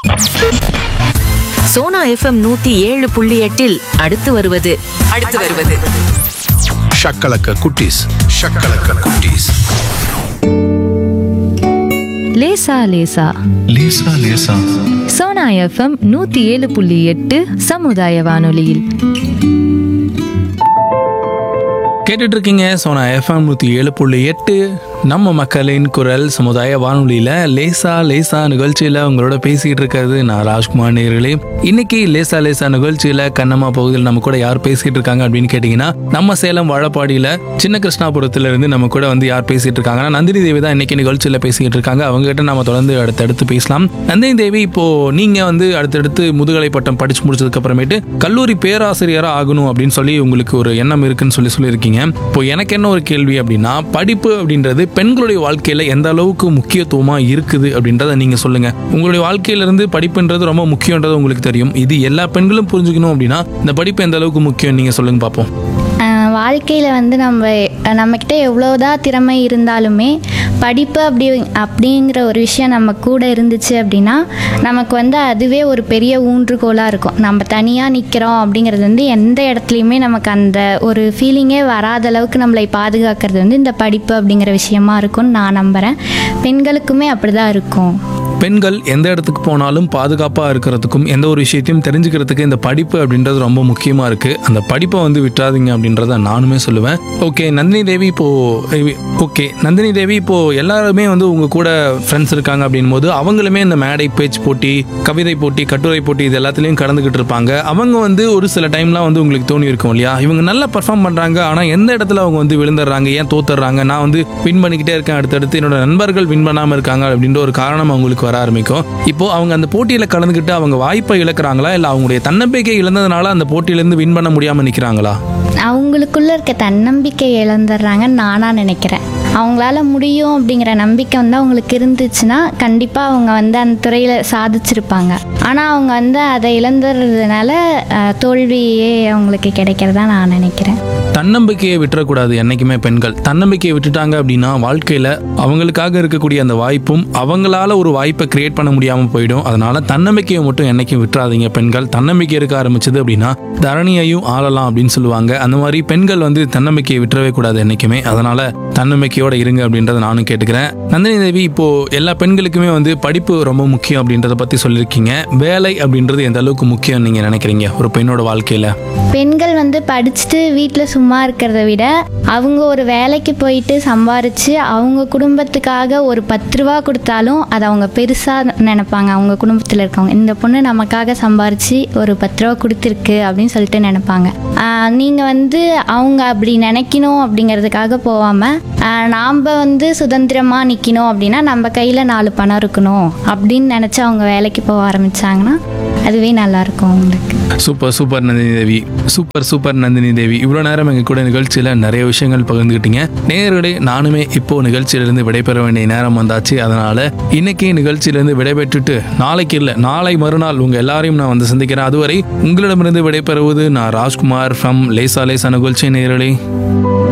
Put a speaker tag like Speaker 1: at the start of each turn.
Speaker 1: Sona FM 107.8 அடுத்து வருவது
Speaker 2: ஷக்கலக்க குட்டீஸ்.
Speaker 3: லேசா லேசா
Speaker 2: லேசா லேசா.
Speaker 3: சோனா எஃப்எம் 107.8 சமுதாய வானொலியில்
Speaker 4: கேட்டுட்டு இருக்கீங்க சோனா எஃப்எம் 107.8 நம்ம மக்களின் குரல் சமுதாய வானொலியில லேசா லேசா நிகழ்ச்சியில உங்களோட பேசிட்டு இருக்கிறது நான் ராஜ்குமார் நேயர்களே. இன்னைக்கு லேசா லேசா நிகழ்ச்சியில கண்ணம்மா பகுதியில் நம்ம கூட யார் பேசிட்டு இருக்காங்க அப்படின்னு கேட்டீங்கன்னா, நம்ம சேலம் வாழப்பாடியில சின்ன கிருஷ்ணாபுரத்துல இருந்து நம்ம கூட வந்து யார் பேசிட்டு இருக்காங்கன்னா நந்தினி தேவி தான் இன்னைக்கு நிகழ்ச்சியில பேசிட்டு இருக்காங்க. அவங்க கிட்ட நம்ம தொடர்ந்து அடுத்தடுத்து பேசலாம். நந்தினி தேவி, இப்போ நீங்க வந்து அடுத்தடுத்து முதுகலை பட்டம் படிச்சு முடிச்சதுக்கு அப்புறமேட்டு கல்லூரி பேராசிரியரா ஆகணும் அப்படின்னு சொல்லி உங்களுக்கு ஒரு எண்ணம் இருக்குன்னு சொல்லியிருக்கீங்க. இப்போ எனக்கு என்ன ஒரு கேள்வி அப்படின்னா, படிப்பு அப்படின்றது பெண்களுடைய வாழ்க்கையில எந்த அளவுக்கு முக்கியத்துவமா இருக்குது அப்படின்றத நீங்க சொல்லுங்க. உங்களுடைய வாழ்க்கையில இருந்து படிப்புன்றது ரொம்ப முக்கியன்றது உங்களுக்கு தெரியும். இது எல்லா பெண்களும் புரிஞ்சுக்கணும் அப்படின்னா இந்த படிப்பு எந்த அளவுக்கு முக்கியம் நீங்க சொல்லுங்க பார்ப்போம்.
Speaker 5: வாழ்க்கையில் வந்து நம்மக்கிட்ட எவ்வளோதான் திறமை இருந்தாலுமே படிப்பு அப்படிங்கிற ஒரு விஷயம் நம்ம கூட இருந்துச்சு அப்படின்னா நமக்கு வந்து அதுவே ஒரு பெரிய ஊன்றுகோலாக இருக்கும். நம்ம தனியாக நிற்கிறோம் அப்படிங்கிறது வந்து எந்த இடத்துலையுமே நமக்கு அந்த ஒரு ஃபீலிங்கே வராத அளவுக்கு நம்மளை பாதுகாக்கிறது வந்து இந்த படிப்பு அப்படிங்கிற விஷயமா இருக்கும்னு நான் நம்புகிறேன். பெண்களுக்குமே அப்படி தான் இருக்கும்.
Speaker 4: பெண்கள் எந்த இடத்துக்கு போனாலும் பாதுகாப்பாக இருக்கிறதுக்கும் எந்த ஒரு விஷயத்தையும் தெரிஞ்சுக்கிறதுக்கு இந்த படிப்பு அப்படின்றது ரொம்ப முக்கியமாக இருக்குது. அந்த படிப்பை வந்து விட்டுறாதீங்க அப்படின்றத நானுமே சொல்லுவேன். ஓகே நந்தினி தேவி, இப்போ எல்லாருமே வந்து உங்கள் கூட ஃப்ரெண்ட்ஸ் இருக்காங்க அப்படின் போது அவங்களுமே இந்த மேடை பேச்சு போட்டி, கவிதை போட்டி, கட்டுரை போட்டி இது எல்லாத்துலேயும் கடந்துக்கிட்டு இருப்பாங்க. அவங்க வந்து ஒரு சில டைம்லாம் வந்து உங்களுக்கு தோணி இருக்கும் இல்லையா, இவங்க நல்லா பர்ஃபார்ம் பண்ணுறாங்க ஆனால் எந்த இடத்துல அவங்க வந்து விழுந்துடுறாங்க, ஏன் தோத்துடுறாங்க, நான் வந்து வின் பண்ணிக்கிட்டே இருக்கேன், அடுத்தடுத்து என்னோட நண்பர்கள் வின் பண்ணாமல் இருக்காங்க அப்படின்ற ஒரு காரணம் அவங்களுக்கு வர ஆரம்பிக்கும். இப்போ அவங்க அந்த போட்டியில கலந்துக்கிட்டு அவங்க வாய்ப்பை இழக்கிறாங்களா, இல்ல அவங்களுடைய தன்னம்பிக்கை இழந்ததுனால அந்த போட்டியிலேருந்து வின் பண்ண முடியாம நிக்கிறாங்களா?
Speaker 5: அவங்களுக்குள்ள இருக்க தன்னம்பிக்கை இழந்துடுறாங்கன்னு நானா நினைக்கிறேன். அவங்களால முடியும் அப்படிங்கிற நம்பிக்கை வந்து அவங்களுக்கு இருந்துச்சுன்னா கண்டிப்பாக அவங்க வந்து அந்த துறையில் சாதிச்சிருப்பாங்க. ஆனால் அவங்க வந்து அதை இழந்துடுறதுனால தோல்வியே அவங்களுக்கு கிடைக்கிறதா நான் நினைக்கிறேன்.
Speaker 4: தன்னம்பிக்கையை விட்டுறக்கூடாது என்னைக்குமே. பெண்கள் தன்னம்பிக்கையை விட்டுட்டாங்க அப்படின்னா வாழ்க்கையில அவங்களுக்காக இருக்கக்கூடிய அந்த வாய்ப்பும் அவங்களால ஒரு வாய்ப்பை கிரியேட் பண்ண முடியாம போயிடும். அதனால தன்னம்பிக்கையை மட்டும் என்னைக்கும் விட்டுறாதீங்க. பெண்கள் தன்னம்பிக்கை இருக்க ஆரம்பிச்சது அப்படின்னா தரணியையும் ஆளலாம் அப்படின்னு சொல்லுவாங்க. அந்த மாதிரி பெண்கள் வந்து தன்னம்பிக்கையை விட்டுறவே கூடாது என்னைக்குமே. அதனால தன்னம்பிக்கையோட இருங்க அப்படின்றத நானும் கேட்டுக்கிறேன். நந்தினி தேவி, இப்போ எல்லா பெண்களுக்குமே வந்து படிப்பு ரொம்ப முக்கியம் அப்படின்றத பத்தி சொல்லியிருக்கீங்க. வேலை அப்படின்றது எந்த அளவுக்கு முக்கியம் நீங்க நினைக்கிறீங்க ஒரு பெண்ணோட வாழ்க்கையில?
Speaker 5: பெண்கள் வந்து படிச்சுட்டு வீட்டில் சும்மா இருக்கிறத விட அவங்க ஒரு வேலைக்கு போயிட்டு சம்பாரித்து அவங்க குடும்பத்துக்காக ஒரு 10 ரூபா கொடுத்தாலும் அதை அவங்க பெருசாக நினைப்பாங்க. அவங்க குடும்பத்தில் இருக்கவங்க, இந்த பொண்ணு நமக்காக சம்பாரித்து ஒரு 10 ரூபா கொடுத்துருக்கு அப்படின்னு சொல்லிட்டு நினைப்பாங்க. நீங்கள் வந்து அவங்க அப்படி நினைக்கணும் அப்படிங்கிறதுக்காக போகாமல் நாம் வந்து சுதந்திரமாக நிற்கணும் அப்படின்னா நம்ம கையில் 4 பணம் இருக்கணும் அப்படின்னு நினச்சி அவங்க வேலைக்கு போக ஆரம்பித்தாங்கன்னா அதுவே நல்லாயிருக்கும் அவங்களுக்கு.
Speaker 4: Super Nandini Devi, super Nandini Devi. இவ்வளோ நேரம் எங்கள் கூட நிகழ்ச்சியில் நிறைய விஷயங்கள் பகிர்ந்துக்கிட்டீங்க. நேயர்களே, நானுமே இப்போ நிகழ்ச்சியிலிருந்து விடைபெற வேண்டிய நேரம் வந்தாச்சு. அதனால இன்னைக்கு நிகழ்ச்சியிலிருந்து விடைபெற்றுட்டு நாளை மறுநாள் உங்கள் எல்லாரையும் நான் வந்து சந்திக்கிறேன். அதுவரை உங்களிடமிருந்து விடைபெறுவது நான் ராஜ்குமார் ஃப்ரம் லேசா லேசா நிகழ்ச்சி. நேயர்களே.